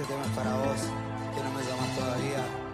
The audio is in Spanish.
Este tema es para vos, que no me llamas todavía.